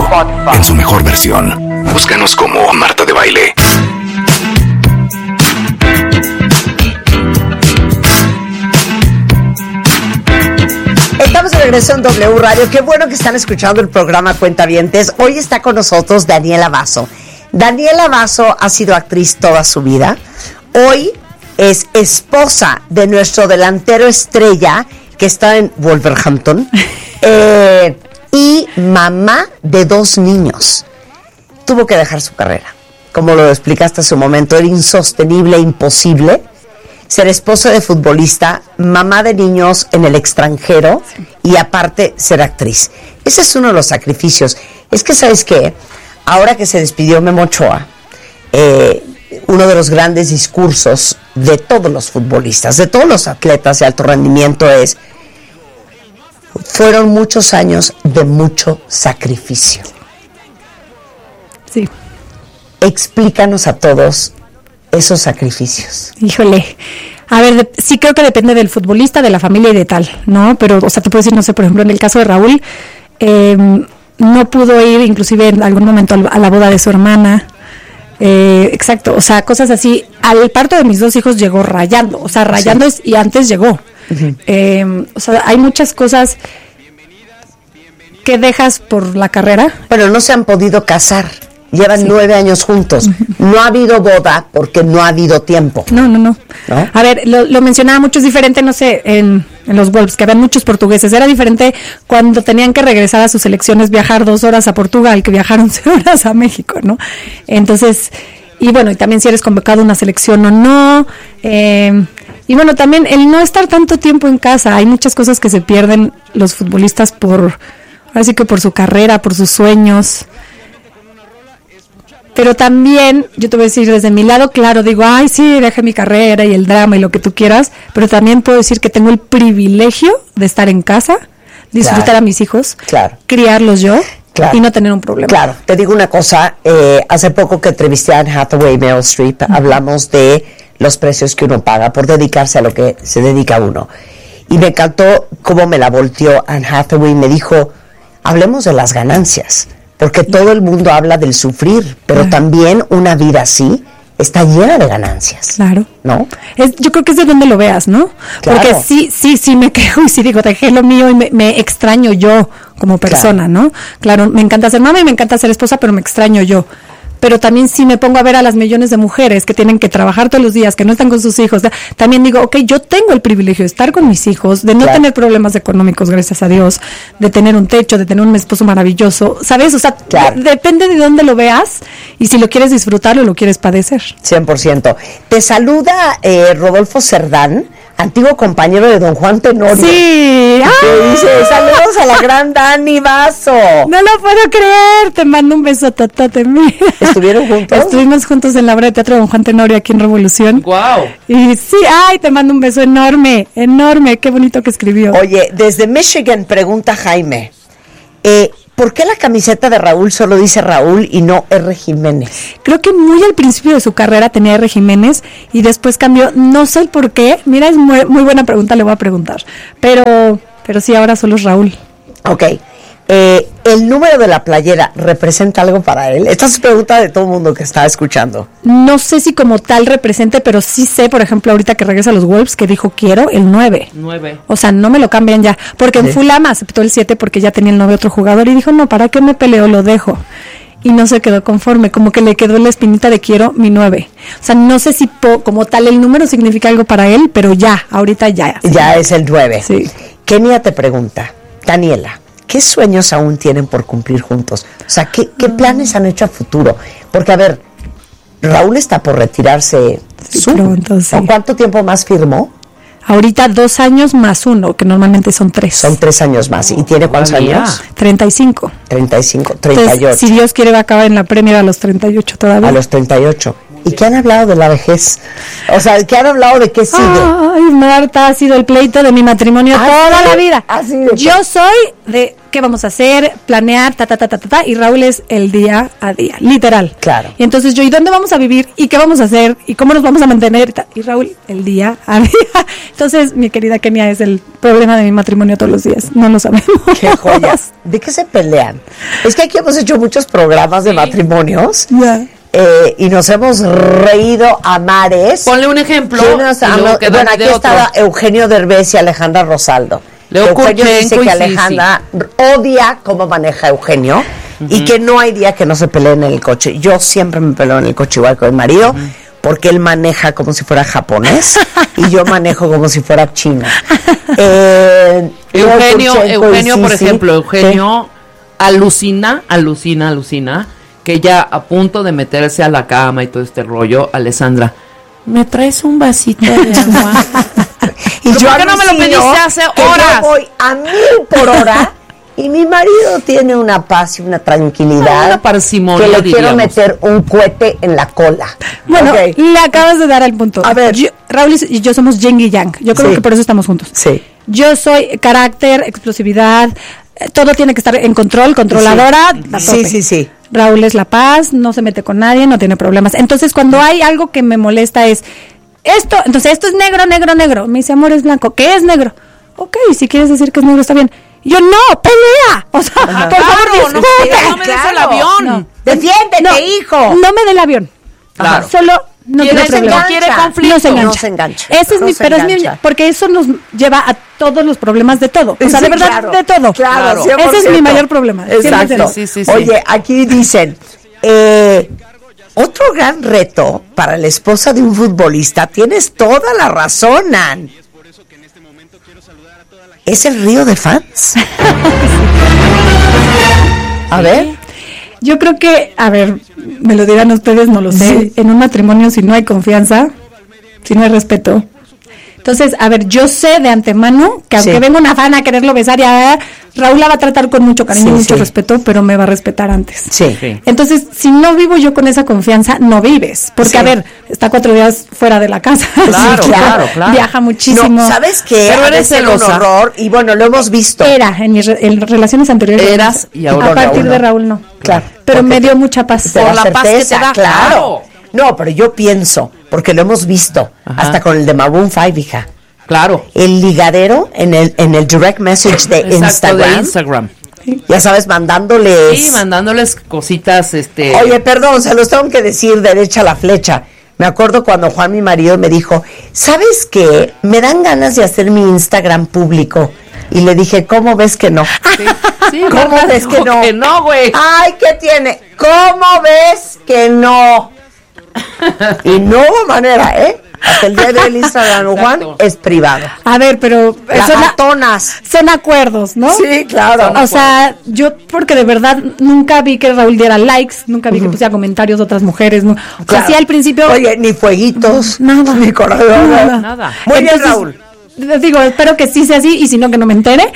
en su mejor versión. Búscanos como Marta de Baile. Estamos de regreso en W Radio. Qué bueno que están escuchando el programa Cuentavientes. Hoy está con nosotros Daniela Basso. Daniela Basso ha sido actriz toda su vida. Hoy es esposa de nuestro delantero estrella que está en Wolverhampton y mamá de 2 niños. Tuvo que dejar su carrera. Como lo explicaste hace un momento, era insostenible, imposible ser esposa de futbolista, mamá de niños en el extranjero y aparte ser actriz. Ese es uno de los sacrificios. Es que, ¿sabes qué? Ahora que se despidió Memo Ochoa, uno de los grandes discursos de todos los futbolistas, de todos los atletas de alto rendimiento es: fueron muchos años de mucho sacrificio. Sí. Explícanos a todos esos sacrificios. Híjole, a ver, sí creo que depende del futbolista, de la familia y de tal, ¿no? Pero, o sea, te puedo decir, no sé, por ejemplo, en el caso de Raúl, no pudo ir inclusive en algún momento a la boda de su hermana. Exacto, o sea, cosas así. Al parto de mis 2 hijos llegó rayando, o sea, rayando sí. Y antes llegó. Uh-huh. O sea, hay muchas cosas que dejas por la carrera. Pero no se han podido casar. Llevan 9 años juntos. Uh-huh. No ha habido boda porque no ha habido tiempo. No. A ver, lo mencionaba mucho, es diferente, no sé, en los Wolves, que habían muchos portugueses. Era diferente cuando tenían que regresar a sus selecciones, viajar 2 horas a Portugal, que viajar 11 horas a México, ¿no? Entonces, y bueno, y también si eres convocado a una selección o no. Y bueno, también el no estar tanto tiempo en casa. Hay muchas cosas que se pierden los futbolistas así que por su carrera, por sus sueños. Pero también, yo te voy a decir, desde mi lado, claro, digo, ay, sí, dejé mi carrera y el drama y lo que tú quieras, pero también puedo decir que tengo el privilegio de estar en casa, disfrutar a mis hijos, criarlos yo y no tener un problema. Claro, te digo una cosa, hace poco que entrevisté a Anne Hathaway y Meryl Streep, hablamos de los precios que uno paga por dedicarse a lo que se dedica uno. Y me encantó cómo me la volteó Anne Hathaway y me dijo, hablemos de las ganancias. Porque todo el mundo habla del sufrir, pero también una vida así está llena de ganancias. Claro. ¿No? Yo creo que es de donde lo veas, ¿no? Claro. Porque sí me quejo y sí digo, dejé lo mío y me extraño yo como persona, ¿no? Claro, me encanta ser mamá y me encanta ser esposa, pero me extraño yo. Pero también sí me pongo a ver a las millones de mujeres que tienen que trabajar todos los días, que no están con sus hijos. También digo, ok, yo tengo el privilegio de estar con mis hijos, de no tener problemas económicos, gracias a Dios, de tener un techo, de tener un esposo maravilloso, ¿sabes? O sea, depende de dónde lo veas y si lo quieres disfrutar o lo quieres padecer. 100%. Te saluda Rodolfo Cerdán, antiguo compañero de don Juan Tenorio. Sí. Que dice, saludos a la gran Dani Basso. No lo puedo creer, te mando un beso, totote. ¿Estuvieron juntos? Estuvimos juntos en la obra de teatro de don Juan Tenorio aquí en Revolución. ¡Guau! Y sí, te mando un beso enorme, qué bonito que escribió. Oye, desde Michigan pregunta Jaime, ¿por qué la camiseta de Raúl solo dice Raúl y no R. Jiménez? Creo que muy al principio de su carrera tenía R. Jiménez y después cambió, no sé el por qué. Mira, es muy, muy buena pregunta, le voy a preguntar. Pero sí, ahora solo es Raúl. Ok. ¿El número de la playera representa algo para él? Esta es pregunta de todo el mundo que está escuchando. No sé si como tal represente, pero sí sé, por ejemplo, ahorita que regresa a los Wolves, que dijo, quiero el 9. O sea, no me lo cambian ya. Porque en Fulham aceptó el 7 porque ya tenía el 9 otro jugador y dijo, no, ¿para qué me peleo? Lo dejo. Y no se quedó conforme, como que le quedó la espinita de quiero mi 9. O sea, no sé si como tal el número significa algo para él, pero ahorita ya. Ya es el 9. Sí. Kenia te pregunta, Daniela, ¿qué sueños aún tienen por cumplir juntos? O sea, ¿qué planes han hecho a futuro? Porque, a ver, Raúl está por retirarse pronto, sí. ¿Cuánto tiempo más firmó? Ahorita 2 años más 1, que normalmente son 3. Son 3 años más. ¿Y tiene cuántos años? 35. 38. Entonces, si Dios quiere, va a acabar en la Premier a los 38 todavía. A los 38. ¿Y qué han hablado de la vejez? O sea, ¿qué han hablado de qué sigue? Ay, Marta, ha sido el pleito de mi matrimonio toda la vida. Yo soy de qué vamos a hacer, planear, y Raúl es el día a día, literal. Claro. Y entonces yo, ¿y dónde vamos a vivir? ¿Y qué vamos a hacer? ¿Y cómo nos vamos a mantener? Y Raúl, el día a día. Entonces, mi querida Kenia, es el problema de mi matrimonio todos los días. No lo sabemos. ¡Qué joyas! ¿De qué se pelean? Es que aquí hemos hecho muchos programas de matrimonios. Y nos hemos reído a mares. Ponle un ejemplo. Bueno, aquí estaba Eugenio Derbez y Alejandra Rosaldo. Eugenio dice que Alejandra odia cómo maneja Eugenio y que no hay día que no se peleen en el coche. Yo siempre me peleo en el coche igual con el marido porque él maneja como si fuera japonés y yo manejo como si fuera chino. Eugenio, por ejemplo, Eugenio alucina que ya a punto de meterse a la cama y todo este rollo, Alessandra, ¿me traes un vasito de agua? Y yo ¿por qué no me lo pediste hace horas? Yo voy a 1000 por hora y mi marido tiene una paz y una tranquilidad. Una parsimonia, que le diríamos. quiero meter un cohete en la cola. Bueno, le acabas de dar al punto. A ver. Raúl y yo somos yin y yang. Yo creo que por eso estamos juntos. Sí. Yo soy carácter, explosividad, todo tiene que estar en control, controladora. Sí. Raúl es la paz, no se mete con nadie, no tiene problemas. Entonces, cuando hay algo que me molesta es esto es negro. Me dice, amor, es blanco. ¿Qué es negro? Ok, si quieres decir que es negro, está bien. Y yo, no, pelea. O sea, por favor, no me des el avión. No. Defiéndete, hijo. No me dé el avión. Claro. Solo no quiere conflicto. No se engancha. Ese es porque eso nos lleva a todos los problemas de todo. O sea, de verdad, de todo. Claro, ese es mi mayor problema. Exacto. Sí. Oye, aquí dicen, otro gran reto para la esposa de un futbolista, tienes toda la razón, Nan. Es el río de fans. A ver. Yo creo que, me lo dirán ustedes, no lo sé. En un matrimonio, si no hay confianza, si no hay respeto. Entonces, yo sé de antemano que aunque venga una fan a quererlo besar, Raúl la va a tratar con mucho cariño y mucho respeto, pero me va a respetar antes. Sí. Entonces, si no vivo yo con esa confianza, no vives. Porque, está 4 días fuera de la casa. Claro. Viaja muchísimo. No, ¿sabes qué? Pero eres celosa. Un horror, y bueno, lo hemos visto. En relaciones anteriores. Eras, y ahora a partir de Raúl no. Claro. Pero me dio mucha paz. Por la paz que te da. Claro. No, pero yo pienso, porque lo hemos visto, hasta con el de Maroon 5, hija. Claro. El ligadero en el direct message de Instagram. Ya sabes, mandándoles... Sí, mandándoles cositas, Oye, perdón, se los tengo que decir derecha a la flecha. Me acuerdo cuando Juan, mi marido, me dijo, ¿sabes qué? Me dan ganas de hacer mi Instagram público. Y le dije, ¿cómo ves que no? Sí, ¿Cómo ves que no? Que no, güey. Ay, ¿qué tiene? ¿Cómo ves que no? Y no hubo manera, ¿eh? Hasta el día de hoy el Instagram, Juan, es privado. Pero son acuerdos, ¿no? Sí, claro. O sea, yo porque de verdad nunca vi que Raúl diera likes, nunca vi que pusiera comentarios de otras mujeres. No. O sea, sí, al principio... Oye, ni fueguitos, nada, ni corazón, nada. Muy bien, Raúl. Digo, espero que sí sea así y si no, que no me entere.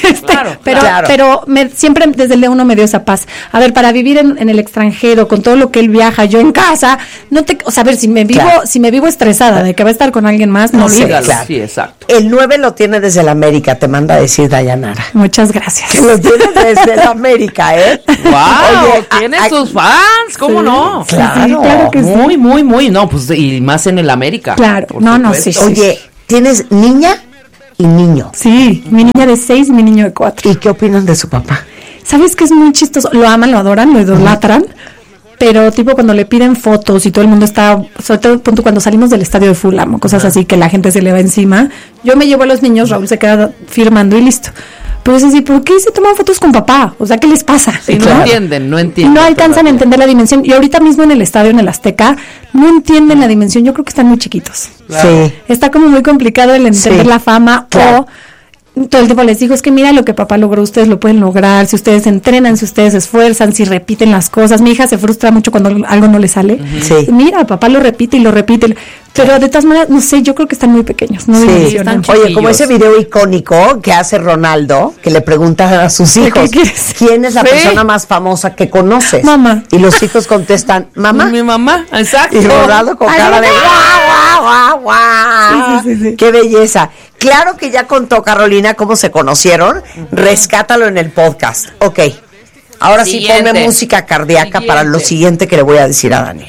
Pero siempre desde el día uno me dio esa paz. Para vivir en el extranjero, con todo lo que él viaja, yo en casa, si me vivo estresada de que va a estar con alguien más, no vives. Claro. Sí, exacto. El 9 lo tiene desde la América, te manda a decir Dayanara. Muchas gracias. Que lo tiene desde la América, ¿eh? ¡Wow! Oye, tiene sus fans, ¿cómo no? Claro. Sí, claro que muy, muy, muy, no, pues, y más en el América. Claro, sí. Oye, ¿tienes niña y niño? Sí, mi niña de 6 y mi niño de 4. ¿Y qué opinan de su papá? ¿Sabes qué es muy chistoso? Lo aman, lo adoran, lo idolatran, pero tipo cuando le piden fotos y todo el mundo está, sobre todo punto cuando salimos del estadio de Fulham o cosas así que la gente se le va encima, yo me llevo a los niños, Raúl se queda firmando y listo. Pero es así, ¿por qué se toman fotos con papá? O sea, ¿qué les pasa? Sí, claro. no entienden. No alcanzan a entender la dimensión. Y ahorita mismo en el estadio, en el Azteca, no entienden la dimensión. Yo creo que están muy chiquitos. Claro. Sí. Está como muy complicado el entender la fama. Claro. O todo el tiempo les digo, es que mira lo que papá logró, ustedes lo pueden lograr. Si ustedes entrenan, si ustedes se esfuerzan, si repiten las cosas. Mi hija se frustra mucho cuando algo no le sale. Sí. Mira, papá lo repite y lo repite. Pero de todas maneras, no sé, yo creo que están muy pequeños. No están Oye, como ese video icónico que hace Ronaldo, que le pregunta a sus hijos, ¿quién es la persona más famosa que conoces? Mamá. Y los hijos contestan, mamá. Mi mamá, exacto. Y Ronaldo con cara de guau, guau, guau. Sí. Qué belleza. Claro que ya contó Carolina cómo se conocieron. Rescátalo en el podcast. Ok. Ahora sí ponme música cardíaca para lo siguiente que le voy a decir a Daniela.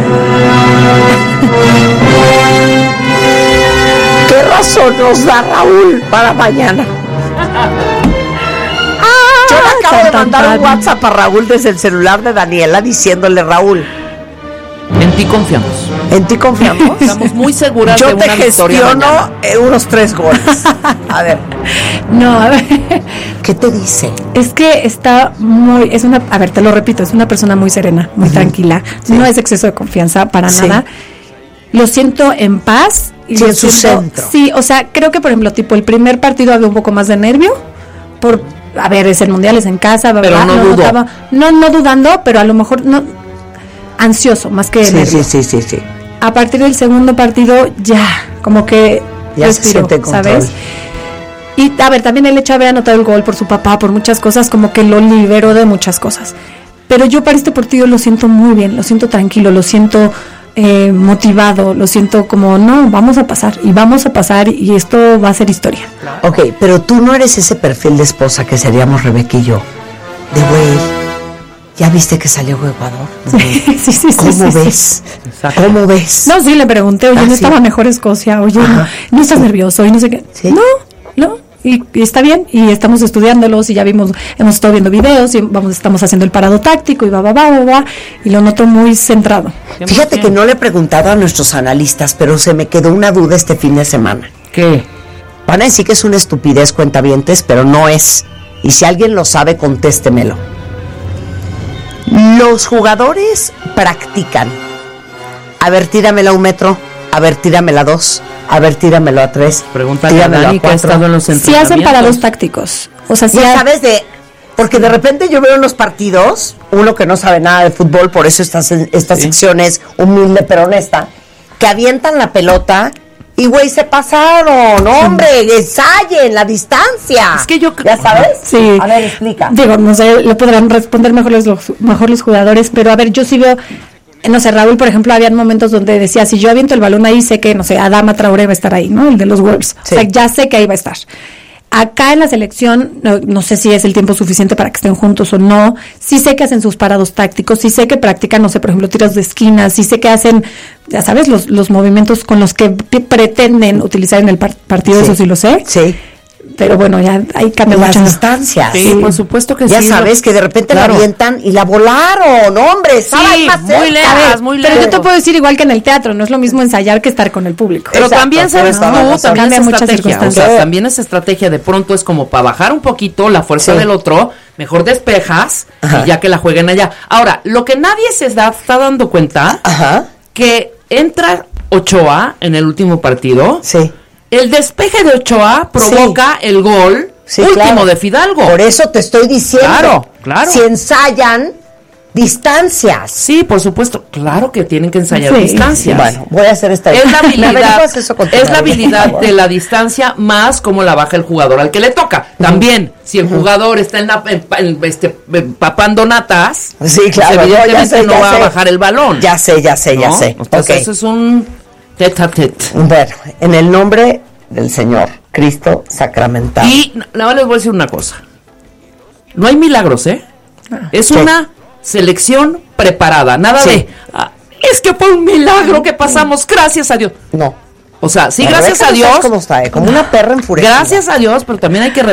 ¿Qué razón nos da Raúl para mañana? Yo le acabo de mandar un WhatsApp a Raúl desde el celular de Daniela diciéndole, Raúl, en ti confiamos. ¿En ti confiamos? Estamos muy seguras de una victoria mañana. Yo te gestiono unos 3 goles. A ver. No, a ver. ¿Qué te dice? Es que está muy, a ver, te lo repito, es una persona muy serena, muy tranquila. Sí. No es exceso de confianza para nada. Lo siento en paz. Y en su centro. Sí, o sea, creo que por ejemplo, tipo el primer partido había un poco más de nervio. A ver, es el mundial, es en casa, pero ¿verdad? No dudo. No dudando, pero a lo mejor no. Ansioso, más que nervio. Sí. A partir del segundo partido, ya, como que ya respiro, se siente ¿sabes? Y a ver, también el hecho de haber anotado el gol por su papá, por muchas cosas, como que lo liberó de muchas cosas. Pero yo para este partido lo siento muy bien, lo siento tranquilo, lo siento motivado, lo siento como, no, vamos a pasar y esto va a ser historia. Claro. Ok, pero tú no eres ese perfil de esposa que seríamos Rebeca y yo, de güey. ¿Ya viste que salió Ecuador? Sí. ¿Cómo ves? Exacto. ¿Cómo ves? No, sí, le pregunté, oye, ¿no estaba mejor Escocia? Oye, ¿no estás nervioso? Y no sé qué. ¿Sí? No. Y está bien, y estamos estudiándolos, y ya hemos estado viendo videos, y estamos haciendo el parado táctico, y y lo noto muy centrado. Fíjate que no le he preguntado a nuestros analistas, pero se me quedó una duda este fin de semana. ¿Qué? Van a decir que es una estupidez, cuentavientes, pero no es. Y si alguien lo sabe, contéstemelo. Los jugadores practican. A ver, tíramela a 1 metro. A ver, tíramela a 2. A ver, tíramelo a 3. Pregúntale a Dani que ha estado en los entrenamientos. Sí hacen parados tácticos. O sea, ya sabes porque de repente yo veo en los partidos, uno que no sabe nada de fútbol, por eso esta sección es humilde pero honesta, que avientan la pelota y güey, se pasaron, hombre, ensayen la distancia. Es que yo... ¿Ya sabes? Sí. A ver, explica. Digo, no sé, lo podrán responder mejor los jugadores, pero a ver, yo sí veo, no sé, Raúl, por ejemplo, había momentos donde decía, si yo aviento el balón ahí, sé que, no sé, Adama Traoré va a estar ahí, ¿no? El de los Wolves. Sí. O sea, ya sé que ahí va a estar. Acá en la selección, no sé si es el tiempo suficiente para que estén juntos o no, sí sé que hacen sus parados tácticos, sí sé que practican, no sé, por ejemplo, tiros de esquina, sí sé que hacen, ya sabes, los movimientos con los que pretenden utilizar en el partido, eso sí lo sé. Sí. Pero bueno, ya ahí cambia las distancias. Sí, por supuesto que ya sí. Ya sabes que de repente la avientan y la volaron, hombre. Sí, muy lejos, muy lejos. Pero yo te puedo decir igual que en el teatro, no es lo mismo ensayar que estar con el público. Pero exacto, también sabes, también es estrategia. O sea, también es estrategia. De pronto es como para bajar un poquito la fuerza del otro, mejor despejas y ya que la jueguen allá. Ahora, lo que nadie se está dando cuenta, que entra Ochoa en el último partido. Sí. El despeje de Ochoa provoca el gol último de Fidalgo. Por eso te estoy diciendo. Claro. Si ensayan distancias. Sí, por supuesto. Claro que tienen que ensayar distancias. Bueno, voy a hacer esta. Es la habilidad de la distancia más como la baja el jugador al que le toca. También, si el jugador está papando natas, sí, claro, pues evidentemente no va a bajar el balón. Ya sé. Entonces eso es un tete a tete. Bueno, en el nombre del Señor Cristo sacramentado. Y nada más les voy a decir una cosa. No hay milagros, ¿eh? Es una selección preparada. Nada de... es que fue un milagro que pasamos, gracias a Dios. No. O sea, sí, gracias a Dios. ¿Cómo está? Como una perra enfurecida. Gracias a Dios, pero también hay que